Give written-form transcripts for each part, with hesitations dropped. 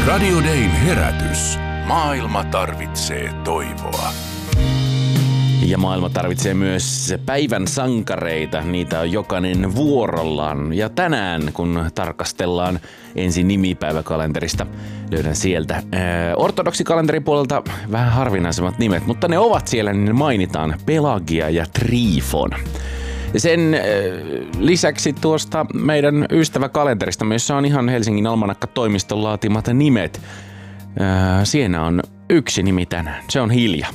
Radio Dayn herätys. Maailma tarvitsee toivoa. Ja maailma tarvitsee myös päivän sankareita. Niitä on jokainen vuorollaan. Ja tänään, kun tarkastellaan ensin nimipäiväkalenterista, löydän sieltä ortodoksikalenterin puolelta vähän harvinaisemmat nimet. Mutta ne ovat siellä, niin ne mainitaan Pelagia ja Trifon. Sen lisäksi tuosta meidän ystäväkalenterista, jossa on ihan Helsingin Almanakka-toimiston laatimat nimet. Siinä on yksi nimi tänään. Se on Hilja.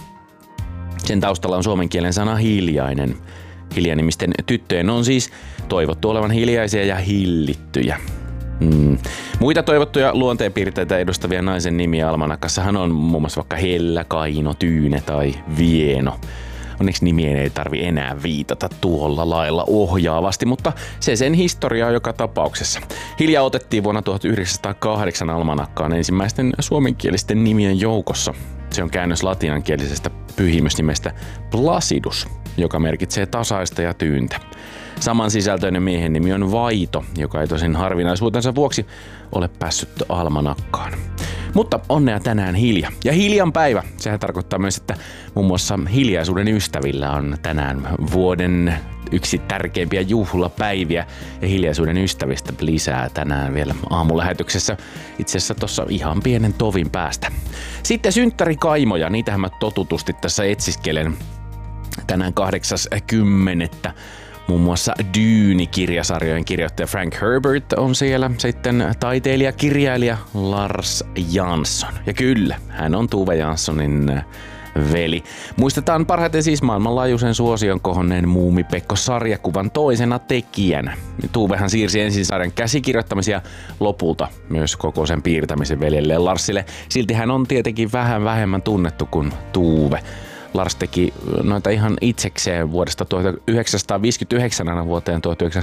Sen taustalla on suomen kielen sana hiljainen. Hiljanimisten tyttöjen on siis toivottu olevan hiljaisia ja hillittyjä. Muita toivottuja luonteenpiirteitä edustavia naisen nimiä almanakassahan on muun muassa vaikka Hella, Kaino, Tyyne tai Vieno. Onneksi nimien ei tarvi enää viitata tuolla lailla ohjaavasti, mutta se sen historiaa joka tapauksessa. Hilja otettiin vuonna 1908 almanakkaan ensimmäisten suomenkielisten nimien joukossa. Se on käännös latinankielisestä pyhimysnimestä Placidus, joka merkitsee tasaista ja tyyntä. Saman sisältöinen miehen nimi on Vaito, joka ei tosin harvinaisuutensa vuoksi ole päässyt almanakkaan. Mutta onnea tänään Hilja. Ja Hiljan päivä, sehän tarkoittaa myös, että muun muassa hiljaisuuden ystävillä on tänään vuoden yksi tärkeimpiä juhlapäiviä. Ja hiljaisuuden ystävistä lisää tänään vielä aamulähetyksessä. Itse asiassa tuossa ihan pienen tovin päästä. Sitten synttärikaimoja, niitähän mä totutusti tässä etsiskelen. Tänään 8.10. Muun muassa Dune-kirjasarjojen kirjoittaja Frank Herbert on siellä. Sitten taiteilija-kirjailija Lars Jansson. Ja kyllä, hän on Tove Janssonin veli. Muistetaan parhaiten siis maailmanlaajuisen suosion kohonneen Muumipekko-sarjakuvan toisena tekijänä. Tuvehan siirsi ensin sarjan käsikirjoittamisen ja lopulta myös koko sen piirtämisen veljelleen Larsille. Silti hän on tietenkin vähän vähemmän tunnettu kuin Tuve. Lars teki noita ihan itsekseen vuodesta 1959 aina vuoteen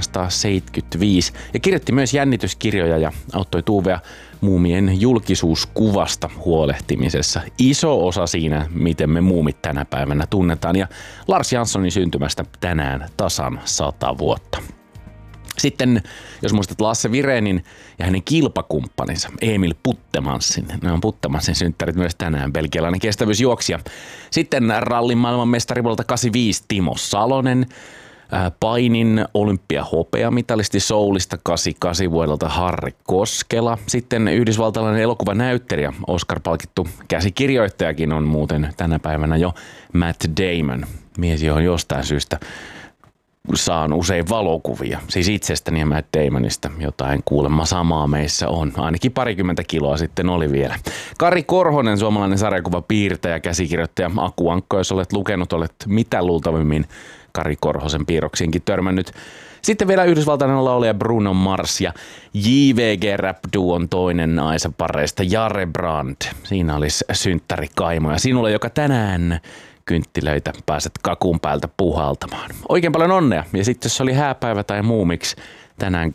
1975 ja kirjoitti myös jännityskirjoja ja auttoi Tuvea muumien julkisuuskuvasta huolehtimisessa. Iso osa siinä, miten me muumit tänä päivänä tunnetaan, ja Lars Janssonin syntymästä tänään tasan 100 vuotta. Sitten, jos muistat Lasse Virenin ja hänen kilpakumppaninsa Emil Puttemansin. Ne on Puttemansin synttärit myös tänään, belgialainen kestävyysjuoksija. Sitten rallin maailmanmestari vuodelta 85 Timo Salonen. Painin olympiahopeamitalisti Soulista 88 vuodelta Harri Koskela. Sitten yhdysvaltalainen elokuvanäyttelijä, Oscar-palkittu käsikirjoittajakin on muuten tänä päivänä jo Matt Damon. Mies, johon jostain syystä saan usein valokuvia, siis itsestäni ja Matt Damonista, jotain kuulemma samaa meissä on. Ainakin 20 kiloa sitten oli vielä. Kari Korhonen, suomalainen sarjakuvapiirtäjä, käsikirjoittaja, Aku Ankko, jos olet lukenut, olet mitä luultavimmin Kari Korhosen piirroksiinkin törmännyt. Sitten vielä yhdysvaltainen laulaja Bruno Mars ja JVG Rap-duon toinen naisapareista Jare Brand. Siinä olisi synttärikaimoja sinulle, joka tänään kynttilöitä pääset kakun päältä puhaltamaan. Oikein paljon onnea. Ja sitten jos oli hääpäivä tai muumiksi tänään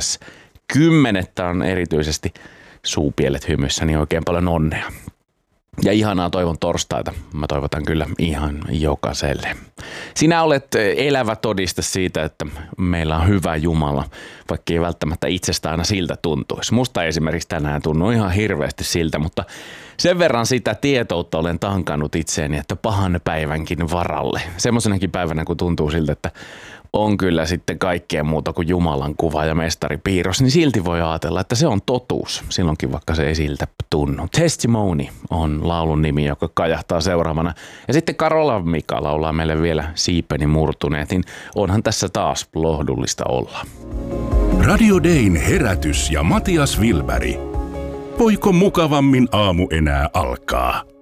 8.10. on erityisesti suupielet hymyssä, niin oikein paljon onnea. Ja ihanaa toivon torstaita. Mä toivotan kyllä ihan jokaiselle. Sinä olet elävä todiste siitä, että meillä on hyvä Jumala, vaikka ei välttämättä itsestä aina siltä tuntuisi. Musta esimerkiksi tänään tunnu ihan hirveästi siltä, mutta sen verran sitä tietoutta olen tankannut itseeni, että pahan päivänkin varalle. Semmoisenakin päivänä, kun tuntuu siltä, että on kyllä sitten kaikkea muuta kuin Jumalan kuva ja mestaripiirros, niin silti voi ajatella, että se on totuus. Silloinkin vaikka se ei siltä tunnu. Testimony on laulun nimi, joka kajahtaa seuraavana. Ja sitten Karola Mika laulaa meille vielä Siipeni murtuneet, niin onhan tässä taas lohdullista olla. Radio Dayn herätys ja Matias Wilberg. Voiko mukavammin aamu enää alkaa?